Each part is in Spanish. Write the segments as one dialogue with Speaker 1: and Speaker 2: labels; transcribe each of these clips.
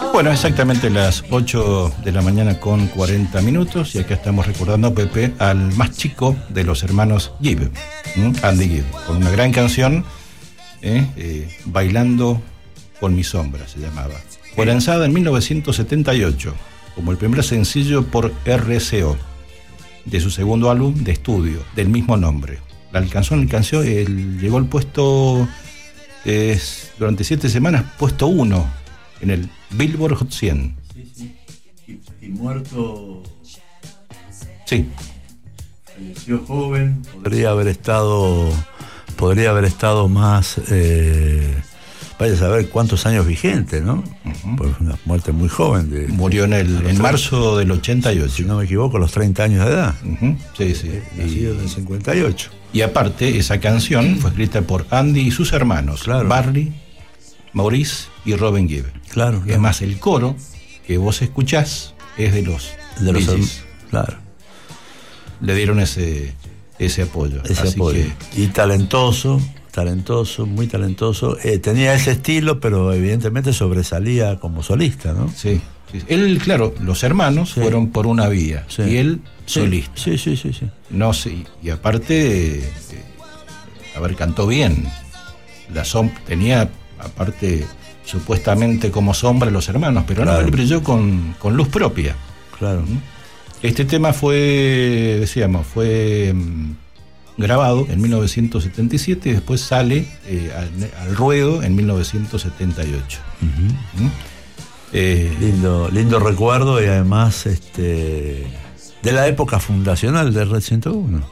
Speaker 1: Bueno, exactamente las 8 de la mañana con 40 minutos, y acá estamos recordando, Pepe, al más chico de los hermanos Gibb, Andy Gibb, con una gran canción, Bailando con mi sombra se llamaba. Fue lanzada en 1978 como el primer sencillo por RCO de su segundo álbum de estudio del mismo nombre. Llegó al puesto, durante 7 semanas, puesto 1 en el Billboard Hot 100.
Speaker 2: Sí. Y muerto.
Speaker 1: Sí.
Speaker 2: Falleció joven. Podría haber estado más. Vaya a saber cuántos años vigente, ¿no?
Speaker 1: Uh-huh.
Speaker 2: Pues una muerte muy joven.
Speaker 1: Murió en marzo del 88.
Speaker 2: Si no me equivoco, a los 30 años de edad.
Speaker 1: Uh-huh. Sí.
Speaker 2: Nacido en el 58.
Speaker 1: Y aparte, esa canción fue escrita por Andy y sus hermanos,
Speaker 2: claro.
Speaker 1: Barry, Maurice y Robin Gibb.
Speaker 2: Claro.
Speaker 1: Es más, el coro que vos escuchás es de los Bee Gees.
Speaker 2: Claro.
Speaker 1: Le dieron ese apoyo.
Speaker 2: Y talentoso, muy talentoso. Tenía ese estilo, pero evidentemente sobresalía como solista, ¿no?
Speaker 1: Sí. Él, claro, los hermanos fueron por una vía, y él solista.
Speaker 2: Sí.
Speaker 1: No sé, y aparte, cantó bien. Tenía, aparte, supuestamente como sombra los hermanos, pero claro. No, él brilló con luz propia.
Speaker 2: Claro.
Speaker 1: Este tema fue grabado en 1977 y después sale al ruedo en 1978.
Speaker 2: Lindo recuerdo, y además de la época fundacional de Red 101.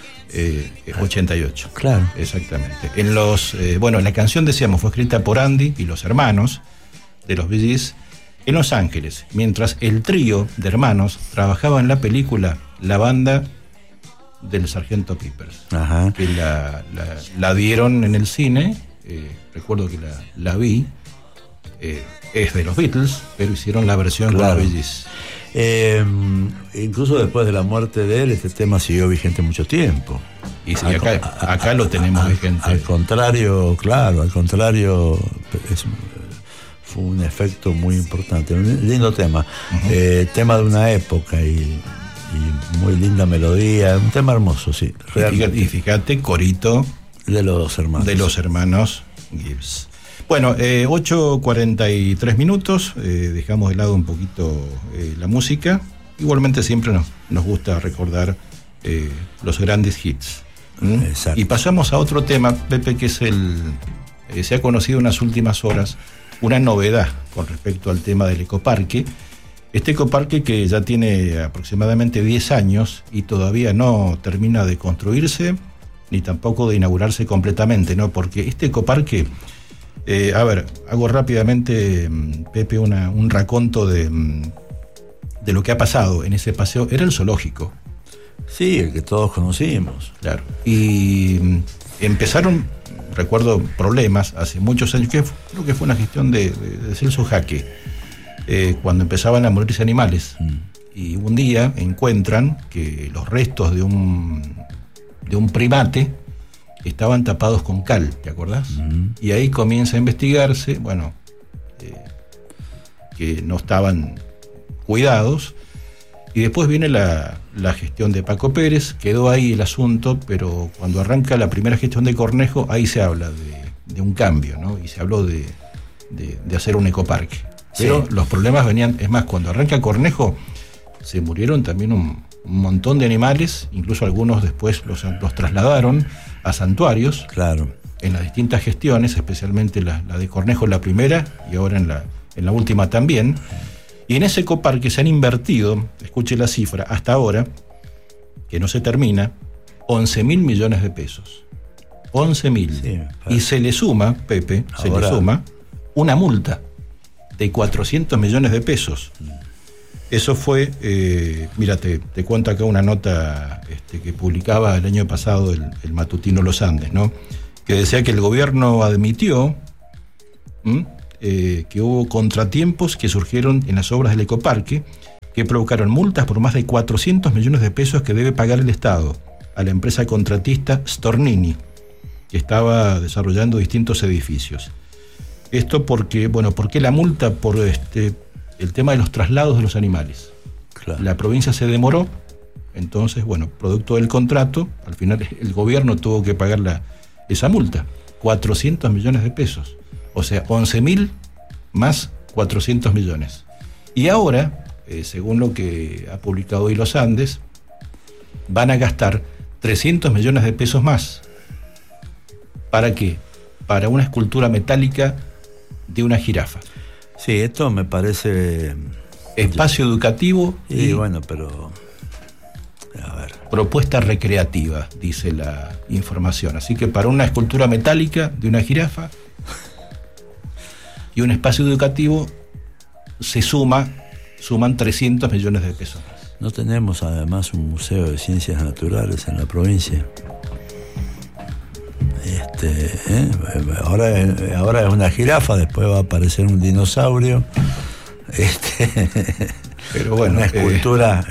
Speaker 1: 88.
Speaker 2: Claro.
Speaker 1: Exactamente. La canción, decíamos, fue escrita por Andy y los hermanos de los Bee Gees en Los Ángeles, mientras el trío de hermanos trabajaba en la película La banda del Sargento Peppers.
Speaker 2: Ajá.
Speaker 1: Que la dieron en el cine, recuerdo que la vi, es de los Beatles, pero hicieron la versión con los Bee Gees.
Speaker 2: Incluso después de la muerte de él, este tema siguió vigente mucho tiempo.
Speaker 1: Y sí, acá lo tenemos vigente.
Speaker 2: Al contrario, fue un efecto muy importante. Un lindo tema. Uh-huh. Tema de una época y muy linda melodía. Un tema hermoso, sí.
Speaker 1: Y fíjate, corito
Speaker 2: de los
Speaker 1: hermanos Gibbs. Bueno, 8:43 minutos, dejamos de lado un poquito la música. Igualmente siempre nos gusta recordar los grandes hits.
Speaker 2: Exacto.
Speaker 1: Y pasamos a otro tema, Pepe, que es se ha conocido en las últimas horas una novedad con respecto al tema del ecoparque. Este ecoparque que ya tiene aproximadamente 10 años y todavía no termina de construirse, ni tampoco de inaugurarse completamente, ¿no? Porque este ecoparque... hago rápidamente, Pepe, un raconto de lo que ha pasado en ese paseo. Era el zoológico.
Speaker 2: Sí, el que todos conocimos.
Speaker 1: Claro. Y empezaron, recuerdo, problemas hace muchos años, creo que fue una gestión de Celso Jaque, cuando empezaban a morirse animales. Y un día encuentran que los restos de un primate estaban tapados con cal, ¿te acordás? Y ahí comienza a investigarse, que no estaban cuidados, y después viene la gestión de Paco Pérez, quedó ahí el asunto, pero cuando arranca la primera gestión de Cornejo, ahí se habla de un cambio, ¿no? Y se habló de hacer un ecoparque. Pero los problemas venían, es más, cuando arranca Cornejo, se murieron también un montón de animales, incluso algunos después los trasladaron a santuarios.
Speaker 2: Claro.
Speaker 1: En las distintas gestiones, especialmente la de Cornejo, la primera, y ahora en la última también. Y en ese ecoparque se han invertido, escuche la cifra, hasta ahora, que no se termina, 11.000 millones de pesos. 11.000. Sí, y se le suma, Pepe, una multa de 400 millones de pesos. Eso fue, mira, te cuento acá una nota que publicaba el año pasado el matutino Los Andes, ¿no? Que decía que el gobierno admitió que hubo contratiempos que surgieron en las obras del ecoparque que provocaron multas por más de 400 millones de pesos que debe pagar el Estado a la empresa contratista Stornini, que estaba desarrollando distintos edificios. Esto porque, ¿por qué la multa? el tema de los traslados de los animales.
Speaker 2: Claro.
Speaker 1: La provincia se demoró, entonces, bueno, producto del contrato, al final el gobierno tuvo que pagar esa multa, 400 millones de pesos. O sea, 11.000 más 400 millones. Y ahora, según lo que ha publicado hoy Los Andes, van a gastar 300 millones de pesos más. ¿Para qué? Para una escultura metálica de una jirafa.
Speaker 2: Sí, esto me parece...
Speaker 1: Espacio educativo
Speaker 2: y bueno, pero... A ver.
Speaker 1: Propuesta recreativa, dice la información. Así que para una escultura metálica de una jirafa y un espacio educativo suman 300 millones de pesos más.
Speaker 2: ¿No tenemos además un museo de ciencias naturales en la provincia? Ahora es una jirafa, después va a aparecer un dinosaurio.
Speaker 1: Pero bueno,
Speaker 2: una escultura.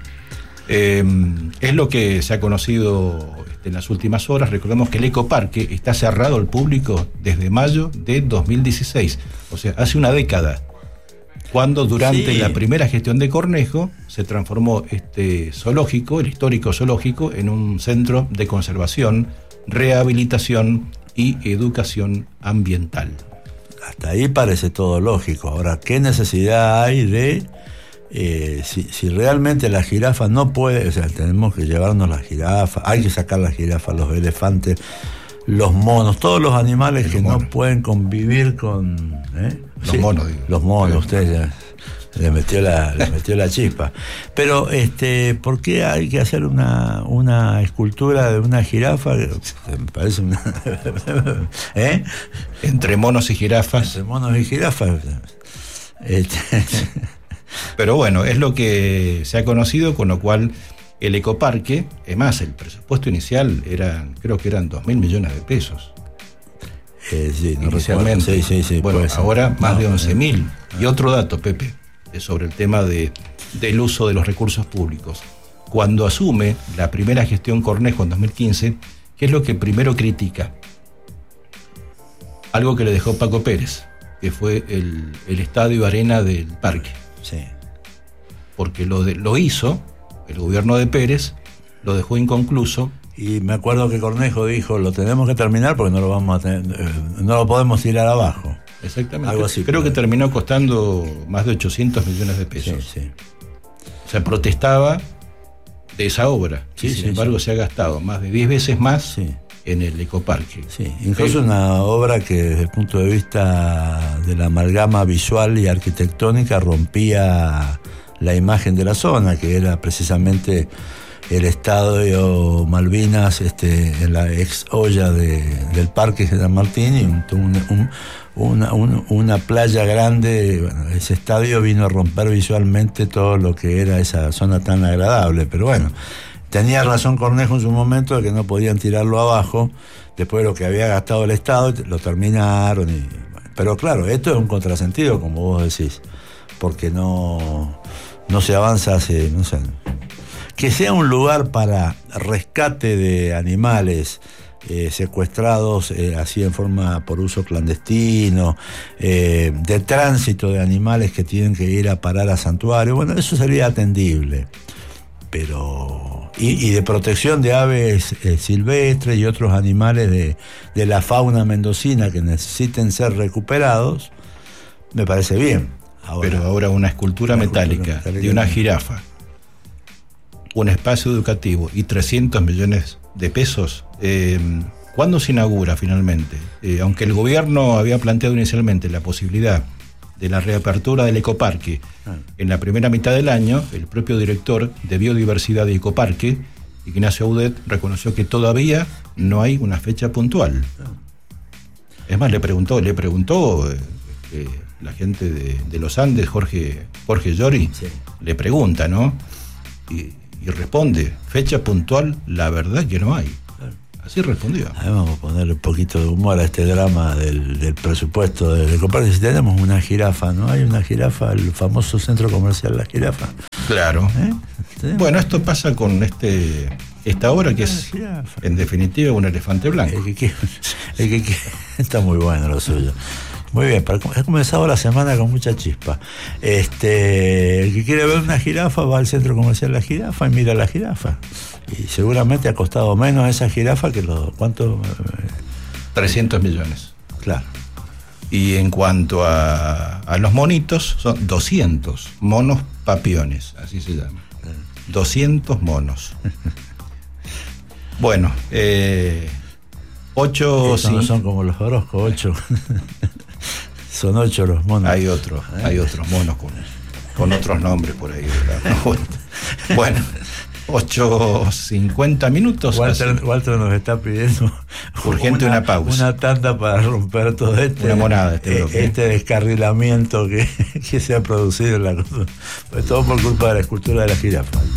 Speaker 1: Es lo que se ha conocido en las últimas horas. Recordemos que el ecoparque está cerrado al público desde mayo de 2016, o sea, hace una década, cuando durante la primera gestión de Cornejo se transformó zoológico, el histórico zoológico, en un centro de conservación, rehabilitación y educación ambiental.
Speaker 2: Hasta ahí parece todo lógico. Ahora, ¿qué necesidad hay de... si realmente la jirafa no puede, o sea, tenemos que llevarnos la jirafa, hay que sacar la jirafa, los elefantes, los monos, todos los animales que no pueden convivir con...
Speaker 1: Los monos, digo.
Speaker 2: Los monos, usted ya le metió la chispa. Pero, ¿por qué hay que hacer una escultura de una jirafa? Me parece una...
Speaker 1: Entre monos y jirafas.
Speaker 2: Entre monos y jirafas.
Speaker 1: Pero bueno, es lo que se ha conocido, con lo cual el ecoparque, es más, el presupuesto inicial creo que eran 2.000 millones de pesos.
Speaker 2: Sí, no
Speaker 1: inicialmente.
Speaker 2: Sí,
Speaker 1: bueno, ahora más de 11.000. Y otro dato, Pepe, sobre el tema del uso de los recursos públicos. Cuando asume la primera gestión Cornejo en 2015, ¿qué es lo que primero critica? Algo que le dejó Paco Pérez, que fue el estadio arena del parque.
Speaker 2: Sí.
Speaker 1: Porque lo hizo el gobierno de Pérez, lo dejó inconcluso.
Speaker 2: Y me acuerdo que Cornejo dijo, lo tenemos que terminar porque no lo vamos a tener, no lo podemos tirar abajo.
Speaker 1: Exactamente.
Speaker 2: Algo así.
Speaker 1: Creo que terminó costando más de 800 millones de pesos.
Speaker 2: Sí.
Speaker 1: O sea, protestaba de esa obra.
Speaker 2: Sí,
Speaker 1: sin embargo, se ha gastado más de 10 veces más en el ecoparque.
Speaker 2: Sí, incluso una obra que desde el punto de vista de la amalgama visual y arquitectónica rompía la imagen de la zona, que era precisamente el estadio Malvinas, en la ex olla del Parque San Martín, y una playa grande. Bueno, ese estadio vino a romper visualmente todo lo que era esa zona tan agradable, pero bueno, tenía razón Cornejo en su momento de que no podían tirarlo abajo después de lo que había gastado el Estado. Lo terminaron pero claro, esto es un contrasentido, como vos decís, porque no se avanza hace, no sé, que sea un lugar para rescate de animales secuestrados así en forma por uso clandestino, de tránsito de animales que tienen que ir a parar a santuarios. Bueno, eso sería atendible, pero y de protección de aves silvestres y otros animales de la fauna mendocina que necesiten ser recuperados, me parece bien.
Speaker 1: Pero ahora una escultura metálica de una jirafa, un espacio educativo y 300 millones de pesos, ¿cuándo se inaugura finalmente? Aunque el gobierno había planteado inicialmente la posibilidad de la reapertura del ecoparque en la primera mitad del año, el propio director de Biodiversidad de Ecoparque, Ignacio Audet, reconoció que todavía no hay una fecha puntual. Es más, le preguntó la gente de Los Andes, Jorge Llori, le pregunta, ¿no? Y responde, fecha puntual, la verdad que no hay. Así respondió.
Speaker 2: Vamos a ponerle un poquito de humor a este drama del presupuesto de Ecoparque. Si tenemos una jirafa, ¿no? Hay una jirafa, el famoso centro comercial La Jirafa.
Speaker 1: Claro. Bueno, esto pasa con esta obra que es, en definitiva, un elefante blanco.
Speaker 2: Está muy bueno lo suyo. Muy bien, he comenzado la semana con mucha chispa. El que quiere ver una jirafa va al centro comercial La Jirafa y mira la jirafa. Y seguramente ha costado menos esa jirafa que ¿cuánto?
Speaker 1: 300 millones.
Speaker 2: Claro.
Speaker 1: Y en cuanto a los monitos, son 200 monos papiones, así se llama. 200 monos. Bueno, 8...
Speaker 2: No son como los Orozco, 8. Son 8 los monos.
Speaker 1: Hay otros monos con otros nombres por ahí, ¿verdad? Bueno, 8:50 minutos.
Speaker 2: Walter nos está pidiendo
Speaker 1: urgente una pausa.
Speaker 2: Una tanda para romper todo
Speaker 1: una monada,
Speaker 2: este descarrilamiento que se ha producido en la cosa. Pues todo por culpa de la escultura de la jirafa.